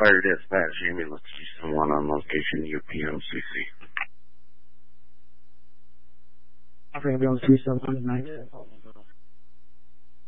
Fire Dispatch, ambulance 271 on location, UPMCC. Ambulance 371 tonight.